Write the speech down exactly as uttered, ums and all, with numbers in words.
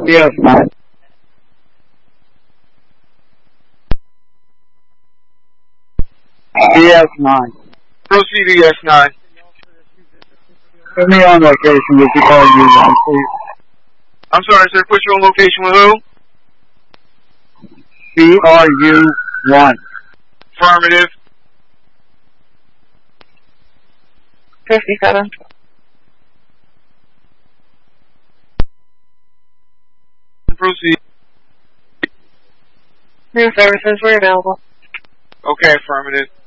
Yes, nine. D S nine. Proceed to D S nine. Put me on location with the R U one, please. I'm sorry, sir. Put you on location with who? B R U one. Affirmative. fifty-seven. Proceed. New services were available. Okay, affirmative.